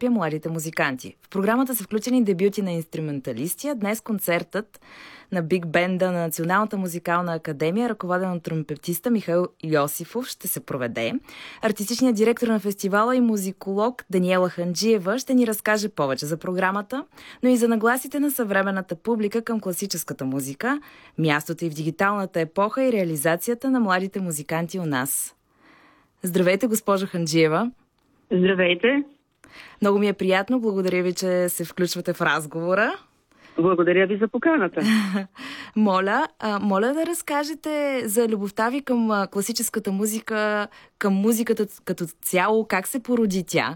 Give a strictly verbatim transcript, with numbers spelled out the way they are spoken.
ансамбль Младите музиканти. В програмата са включени дебюти на инструменталисти, а днес концертът на Биг Бенда на Националната музикална академия, ръководен от тромпетиста Михаил Йосифов, ще се проведе. Артистичният директор на фестивала и музиколог Даниела Ханджиева ще ни разкаже повече за програмата, но и за нагласите на съвременната публика към класическата музика, мястото и в дигиталната епоха и реализацията на младите музиканти у нас. Здравейте, госпожо Ханджиева! Здравейте! Много ми е приятно, благодаря ви, че се включвате в разговора. Благодаря ви за поканата. Моля, а, моля да разкажете за любовта ви към класическата музика, към музиката като цяло, как се породи тя?